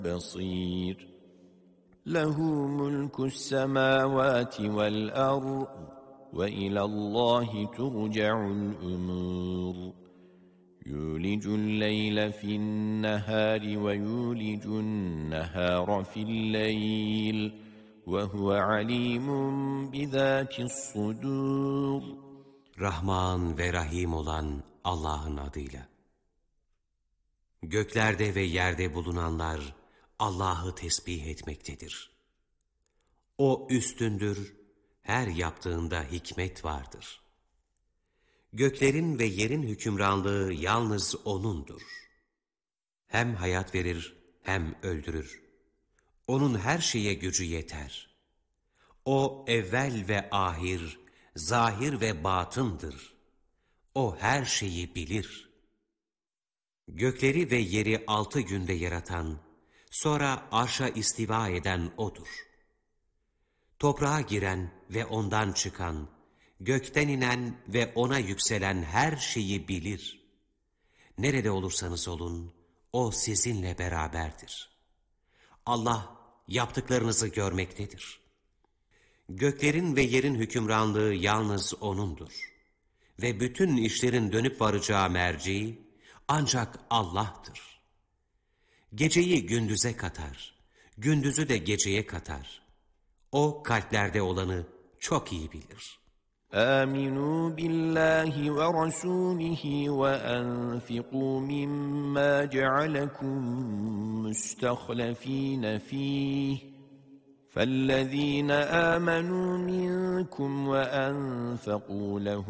بصير له ملك السماوات والأرض وإلى الله ترجع الأمور يولج الليل في النهار ويولج النهار في الليل وهو عليم بذات الصدور. Rahman ve Rahim olan Allah'ın adıyla. Göklerde ve yerde bulunanlar Allah'ı tesbih etmektedir. O üstündür, her yaptığında hikmet vardır. Göklerin ve yerin hükümranlığı yalnız O'nundur. Hem hayat verir hem öldürür. O'nun her şeye gücü yeter. O evvel ve ahir, zahir ve batındır. O her şeyi bilir. Gökleri ve yeri 6 günde yaratan, sonra arşa istiva eden O'dur. Toprağa giren ve ondan çıkan, gökten inen ve ona yükselen her şeyi bilir. Nerede olursanız olun, O sizinle beraberdir. Allah yaptıklarınızı görmektedir. Göklerin ve yerin hükümranlığı yalnız O'nundur. Ve bütün işlerin dönüp varacağı merci ancak Allah'tır. Geceyi gündüze katar, gündüzü de geceye katar. O kalplerde olanı çok iyi bilir. آمنوا بالله ورسوله وأنفقوا مما جعلكم مستخلفين فيه فالذين آمنوا منكم وأنفقوا لهم